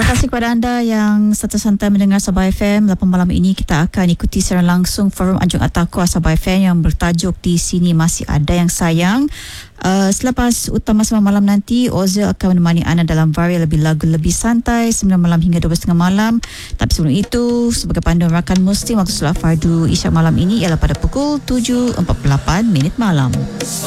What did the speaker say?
kasih kepada anda yang santai-santai mendengar Sabah FM. 8 malam ini kita akan ikuti secara langsung forum Anjung Atakwa Sabah FM yang bertajuk Di Sini Masih Ada Yang Sayang. Selepas utama 9 malam nanti, Ozil akan menemani anda dalam varian lebih lagu lebih santai 9 malam hingga 12.30 malam. Tapi sebelum itu, sebagai panduan rakan Muslim waktu solat fardu Isyak malam ini ialah pada pukul 7.48 malam.